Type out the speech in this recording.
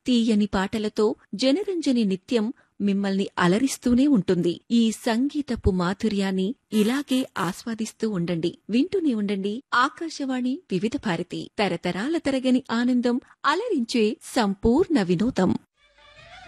తీయని పాటలతో జనరంజని నిత్యం మిమ్మల్ని అలరిస్తూనే ఉంటుంది. ఈ సంగీతపు మాధుర్యాన్ని ఇలాగే ఆస్వాదిస్తూ ఉండండి. వింటూనే ఉండండి ఆకాశవాణి వివిధ భారతి, తరతరాల తరగని ఆనందం, అలరించే సంపూర్ణ వినోదం.